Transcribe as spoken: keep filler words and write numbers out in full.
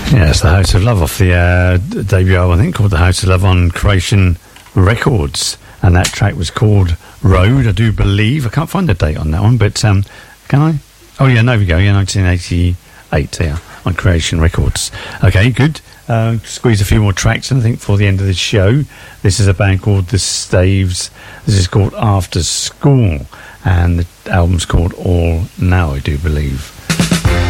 Yeah, it's the House of Love off the uh, debut album, I think, called The House of Love on Creation Records. And that track was called Road, I do believe. I can't find the date on that one, but um, can I? Oh, yeah, there we go. Yeah, nineteen eighty-eight, yeah, on Creation Records. Okay, good. Uh, squeeze a few more tracks, I think, for the end of the show. This is a band called The Staves. This is called After School. And the album's called All Now, I do believe.